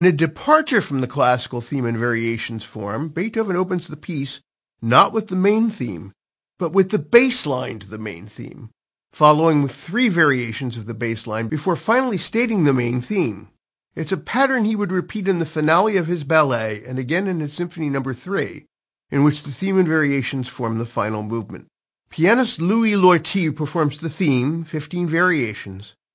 In a departure from the classical theme and variations form, Beethoven opens the piece not with the main theme, but with the bass line to the main theme, following with 3 variations of the bass line before finally stating the main theme. It's a pattern he would repeat in the finale of his ballet and again in his Symphony No. 3, in which the theme and variations form the final movement. Pianist Louis Lortie performs the theme, 15 variations,